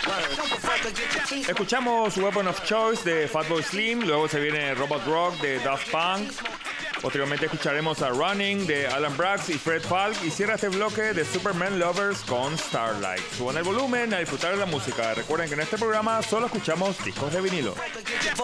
Escuchamos Weapon of Choice de Fatboy Slim, luego se viene Robot Rock de Daft Punk. Posteriormente escucharemos a Running de Alan Brax y Fred Falk y cierra este bloque de Superman Lovers con Starlight. Suban el volumen a disfrutar de la música. Recuerden que en este programa solo escuchamos discos de vinilo.